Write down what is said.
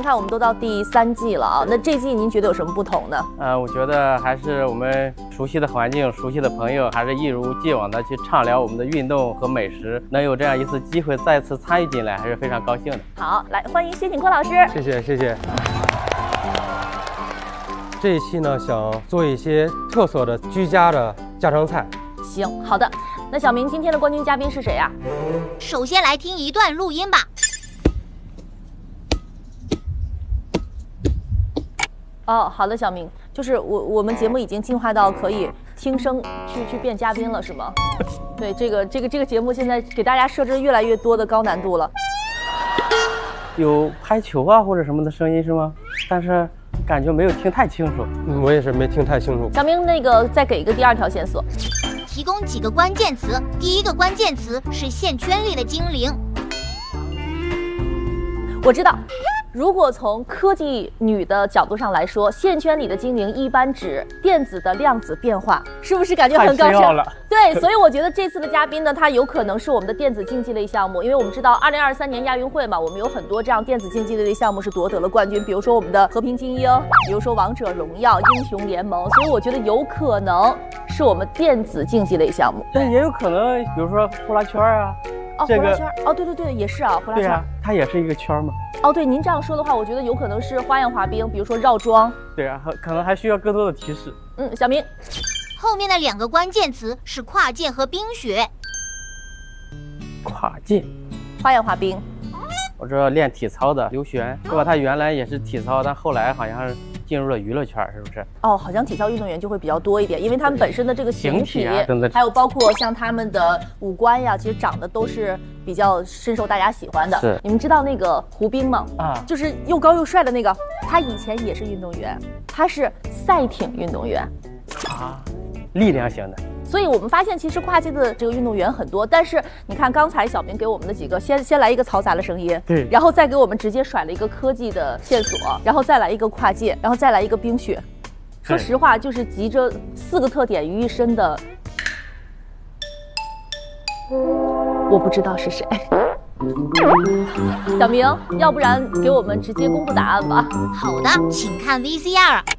看我们都到第3季了啊，那这季您觉得有什么不同呢？ 我觉得还是我们熟悉的环境、熟悉的朋友，还是一如既往的去畅聊我们的运动和美食，能有这样一次机会再次参与进来，还是非常高兴的。 好，来欢迎谢景坤老师。 谢谢谢谢。这一期呢，想做一些特色的居家的家常菜。 行，好的。那小明，今天的冠军嘉宾是谁呀？ 首先来听一段录音吧。 哦，好的，小明，就是我们节目已经进化到可以听声去变嘉宾了，是吗？对，这个节目现在给大家设置越来越多的高难度了。 有拍球啊或者什么的声音是吗？但是感觉没有听太清楚。 我也是没听太清楚。 小明，那个再给一个第2条线索。 提供几个关键词，第一个关键词是线圈里的精灵。 我知道，如果从科技女的角度上来说，线圈里的精灵一般指电子的量子变化，是不是感觉很高深了？对，所以我觉得这次的嘉宾呢，他有可能是我们的电子竞技类项目，因为我们知道2023年亚运会嘛，我们有很多这样电子竞技类项目是夺得了冠军，比如说我们的和平精英，比如说王者荣耀、英雄联盟，所以我觉得有可能是我们电子竞技类项目， 但也有可能，比如说呼啦圈啊。 哦，呼啦圈，哦，对，也是啊，呼啦圈。 对啊，它也是一个圈嘛。 哦，对，您这样说的话，我觉得有可能是花样滑冰，比如说绕桩。 对啊，可能还需要更多的提示。 小明， 后面的2个关键词是跨界和冰雪。 跨界， 花样滑冰。 我知道练体操的刘璇，是吧？他原来也是体操，但后来好像是进入了娱乐圈，是不是？ 哦，好像体操运动员就会比较多一点，因为他们本身的这个形体啊等等， 还有包括像他们的五官呀，其实长得都是比较深受大家喜欢的。 是， 你们知道那个胡兵吗？ 啊， 就是又高又帅的那个，他以前也是运动员，他是赛艇运动员。 啊，力量型的。 所以我们发现，其实跨界的这个运动员很多，但是你看刚才小明给我们的几个，先来一个嘈杂的声音， 对， 然后再给我们直接甩了一个科技的线索，然后再来一个跨界，然后再来一个冰雪。说实话，就是集这4个特点于一身的，我不知道是谁。小明，要不然给我们直接公布答案吧。 好的，请看 VCR。